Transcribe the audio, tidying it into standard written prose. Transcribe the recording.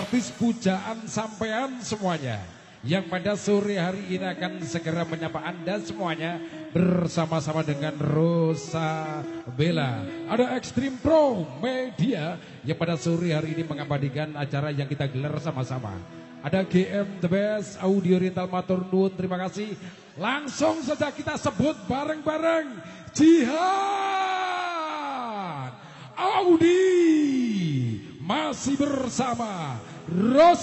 gratis pujaan sampean semuanya. Yang pada sore hari ini akan segera menyapa Anda semuanya bersama-sama dengan Rosa Bella. Ada Extreme Pro Media yang pada sore hari ini mengabadikan acara yang kita gelar sama-sama. Ada GM The Best Audio Rental Matur Nuwun, terima kasih. Langsung saja kita sebut bareng-bareng Jihad Audi masih bersama Rosa